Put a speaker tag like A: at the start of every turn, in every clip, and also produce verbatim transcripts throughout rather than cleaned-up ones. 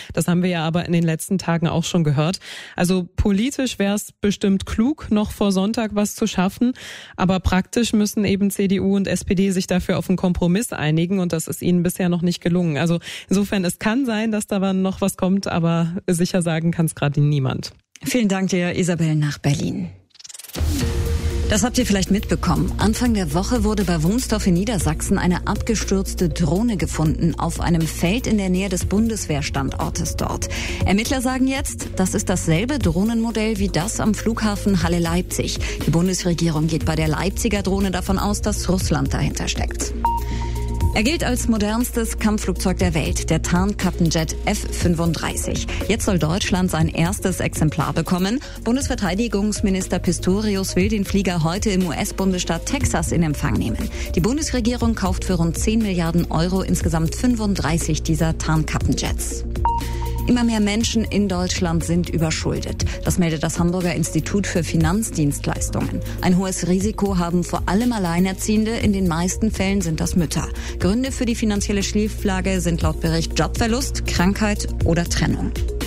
A: Das haben wir ja aber in den letzten Tagen auch schon gehört. Also politisch wäre es bestimmt klug, noch vor Sonntag was zu schaffen. Aber praktisch müssen eben C D U und S P D sich dafür auf einen Kompromiss einigen und das ist ihnen bisher noch nicht gelungen. Also insofern, es kann sein, dass da noch was kommt, aber sicher sagen kann es gerade niemand.
B: Vielen Dank dir, Isabel, nach Berlin. Das habt ihr vielleicht mitbekommen. Anfang der Woche wurde bei Wunstorf in Niedersachsen eine abgestürzte Drohne gefunden auf einem Feld in der Nähe des Bundeswehrstandortes dort. Ermittler sagen jetzt, das ist dasselbe Drohnenmodell wie das am Flughafen Halle-Leipzig. Die Bundesregierung geht bei der Leipziger Drohne davon aus, dass Russland dahinter steckt. Er gilt als modernstes Kampfflugzeug der Welt, der Tarnkappenjet F fünfunddreißig. Jetzt soll Deutschland sein erstes Exemplar bekommen. Bundesverteidigungsminister Pistorius will den Flieger heute im U S-Bundesstaat Texas in Empfang nehmen. Die Bundesregierung kauft für rund zehn Milliarden Euro insgesamt fünfunddreißig dieser Tarnkappenjets. Immer mehr Menschen in Deutschland sind überschuldet. Das meldet das Hamburger Institut für Finanzdienstleistungen. Ein hohes Risiko haben vor allem Alleinerziehende. In den meisten Fällen sind das Mütter. Gründe für die finanzielle Schieflage sind laut Bericht Jobverlust, Krankheit oder Trennung.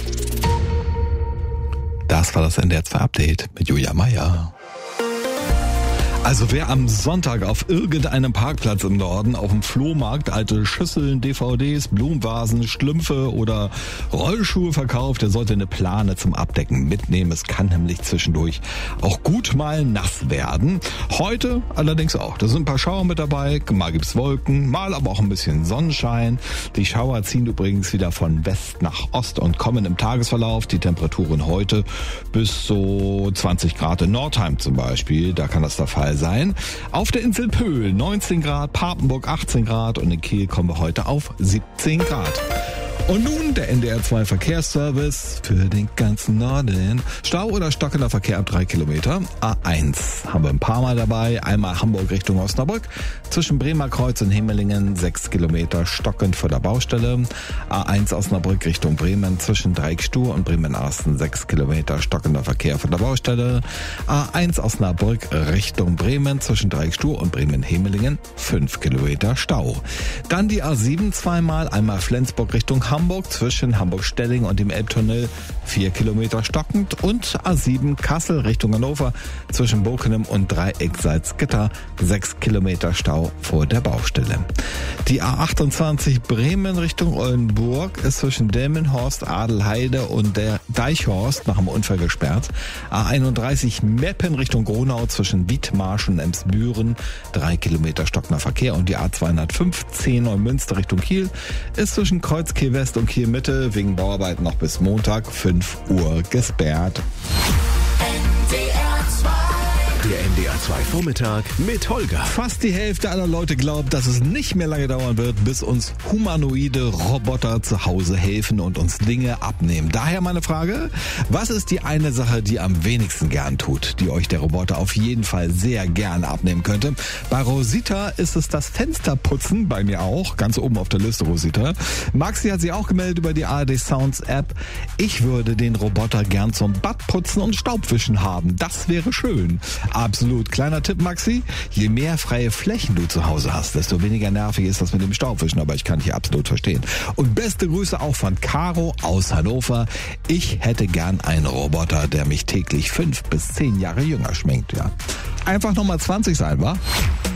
C: Das war das N D R zwei Update mit Julia Meyer. Also wer am Sonntag auf irgendeinem Parkplatz im Norden auf dem Flohmarkt alte Schüsseln, D V Ds, Blumenvasen, Schlümpfe oder Rollschuhe verkauft, der sollte eine Plane zum Abdecken mitnehmen. Es kann nämlich zwischendurch auch gut mal nass werden. Heute allerdings auch. Da sind ein paar Schauer mit dabei, mal gibt's Wolken, mal aber auch ein bisschen Sonnenschein. Die Schauer ziehen übrigens wieder von West nach Ost und kommen im Tagesverlauf. Die Temperaturen heute bis so zwanzig Grad in Nordheim zum Beispiel. Da kann das der Fall sein. Auf der Insel Pöhl neunzehn Grad, Papenburg achtzehn Grad und in Kiel kommen wir heute auf siebzehn Grad. Und nun der N D R zwei Verkehrsservice für den ganzen Norden. Stau oder stockender Verkehr ab drei Kilometer. A eins haben wir ein paar Mal dabei. Einmal Hamburg Richtung Osnabrück. Zwischen Bremer Kreuz und Hemmelingen sechs Kilometer stockend vor der Baustelle. A eins Osnabrück Richtung Bremen zwischen Dreieckstuhl und Bremen-Arsten sechs Kilometer stockender Verkehr von der Baustelle. A eins Osnabrück Richtung Bremen zwischen Dreieckstuhl und Bremen-Hemmelingen fünf Kilometer Stau. Dann die A sieben zweimal. Einmal Flensburg Richtung Hamburg. Hamburg zwischen Hamburg-Stelling und dem Elbtunnel vier Kilometer stockend und A sieben Kassel Richtung Hannover zwischen Bokenem und Dreieck Salzgitter sechs Kilometer Stau vor der Baustelle. Die A achtundzwanzig Bremen Richtung Oldenburg ist zwischen Delmenhorst, Adelheide und der Deichhorst nach dem Unfall gesperrt. A einunddreißig Meppen Richtung Gronau zwischen Wiedmarsch und Emsbüren drei Kilometer stockender Verkehr und die A zweihundertfünfzehn Neumünster Richtung Kiel ist zwischen Kreuzkiel West und Kiel Mitte wegen Bauarbeiten noch bis Montag fünf Uhr gesperrt.
D: Der N D R zwei Vormittag mit Holger.
C: Fast die Hälfte aller Leute glaubt, dass es nicht mehr lange dauern wird, bis uns humanoide Roboter zu Hause helfen und uns Dinge abnehmen. Daher meine Frage, was ist die eine Sache, die am wenigsten gern tut, die euch der Roboter auf jeden Fall sehr gern abnehmen könnte? Bei Rosita ist es das Fensterputzen, bei mir auch, ganz oben auf der Liste Rosita. Maxi hat sich auch gemeldet über die A R D Sounds App. Ich würde den Roboter gern zum Badputzen und Staubwischen haben. Das wäre schön. Absolut. Kleiner Tipp, Maxi. Je mehr freie Flächen du zu Hause hast, desto weniger nervig ist das mit dem Staubwischen. Aber ich kann dich absolut verstehen. Und beste Grüße auch von Caro aus Hannover. Ich hätte gern einen Roboter, der mich täglich fünf bis zehn Jahre jünger schminkt. Ja. Einfach nochmal zwanzig sein, wa?